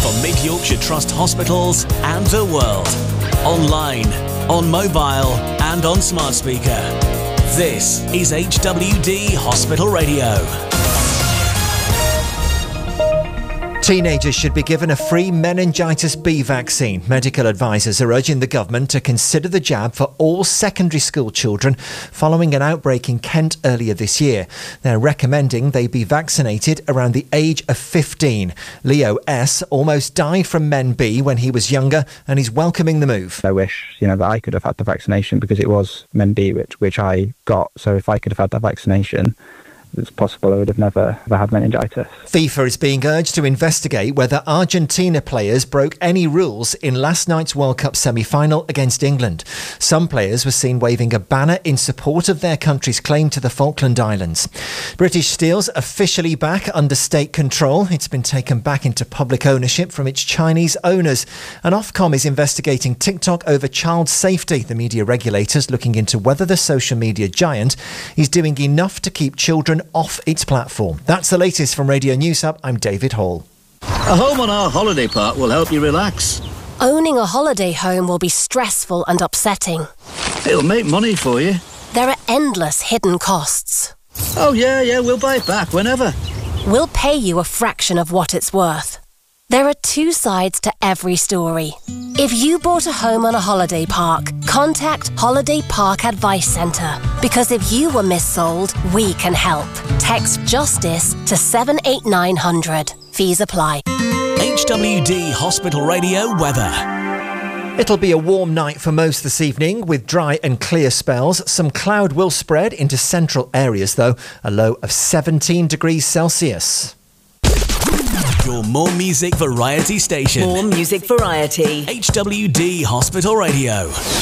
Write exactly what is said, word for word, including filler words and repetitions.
from Mid Yorkshire Trust hospitals and the world. Online, on mobile and on smart speaker. This is H W D Hospital Radio. Teenagers should be given a free meningitis B vaccine. Medical advisors are urging the government to consider the jab for all secondary school children following an outbreak in Kent earlier this year. They're recommending they be vaccinated around the age of fifteen. Leo S. almost died from Men B when he was younger, and he's welcoming the move. I wish, you know, that I could have had the vaccination because it was Men B which, which I got. So if I could have had that vaccination, it's possible I would have never ever had meningitis. FIFA is being urged to investigate whether Argentina players broke any rules in last night's World Cup semi-final against England. Some players were seen waving a banner in support of their country's claim to the Falkland Islands. British Steel's officially back under state control. It's been taken back into public ownership from its Chinese owners. And Ofcom is investigating TikTok over child safety. The media regulator's looking into whether the social media giant is doing enough to keep children off its platform. That's the latest from Radio News Hub. I'm David Hall. A home on our holiday park will help you relax. Owning a holiday home will be stressful and upsetting. It'll make money for you. There are endless hidden costs. Oh yeah, yeah, we'll buy it back whenever. We'll pay you a fraction of what it's worth. There are two sides to every story. If you bought a home on a holiday park, contact Holiday Park Advice Centre. Because if you were missold, we can help. Text JUSTICE to seven eight nine hundred. Fees apply. H W D Hospital Radio weather. It'll be a warm night for most this evening with dry and clear spells. Some cloud will spread into central areas though. A low of seventeen degrees Celsius. Your More Music Variety station. More Music Variety. H W D Hospital Radio.